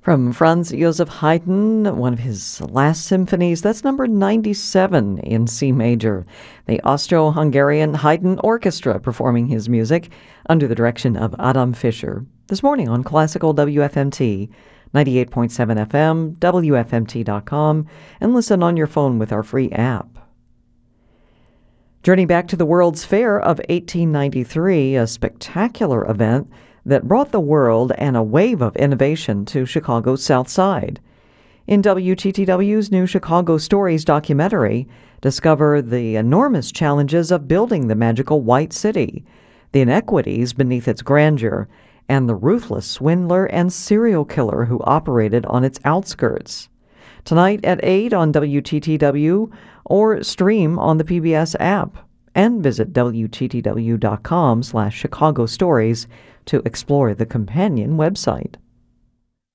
From Franz Joseph Haydn, one of his last symphonies, that's number 97 in C major. The Austro-Hungarian Haydn Orchestra performing his music under the direction of Adam Fischer. This morning on Classical WFMT, 98.7 FM, WFMT.com, and listen on your phone with our free app. Journey back to the World's Fair of 1893, a spectacular event that brought the world and a wave of innovation to Chicago's South Side. In WTTW's new Chicago Stories documentary, discover the enormous challenges of building the magical White City, the inequities beneath its grandeur, and the ruthless swindler and serial killer who operated on its outskirts. Tonight at 8 on WTTW, or stream on the PBS app, and visit WTTW.com/Chicago Stories to explore the companion website.